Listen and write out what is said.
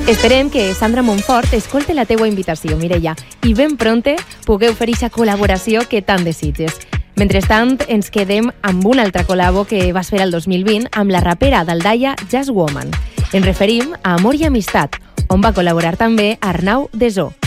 Esperem que Sandra Montfort escolte la teua invitació, Mireia, i ben pronte pugueu fer aquesta col·laboració que tant desitges. Mentrestant, ens quedem amb un altre col·labo que vas fer el 2020 amb la rapera d'Aldaia Jazz Woman. Ens referim a Amor i Amistat, on va col·laborar també Arnau Desó.